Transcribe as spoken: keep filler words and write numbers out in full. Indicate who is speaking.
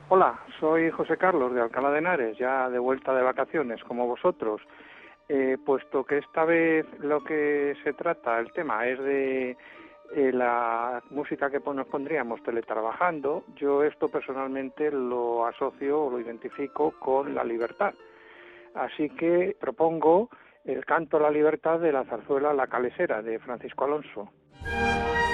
Speaker 1: Hola, soy José Carlos de Alcalá de Henares, ya de vuelta de vacaciones como vosotros. Eh, puesto que esta vez lo que se trata, el tema es de eh, la música que nos pondríamos teletrabajando, yo esto personalmente lo asocio o lo identifico con la libertad. Así que propongo el canto a la libertad de la zarzuela La Calesera de Francisco Alonso.